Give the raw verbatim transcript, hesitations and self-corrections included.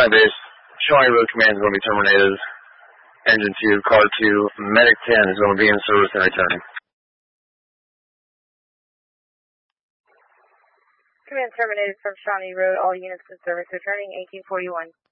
Shawnee base. Shawnee Road Command is going to be terminated. Engine two, car two, Medic ten is going to be in service and returning. Command terminated from Shawnee Road. All units in service returning eighteen forty-one.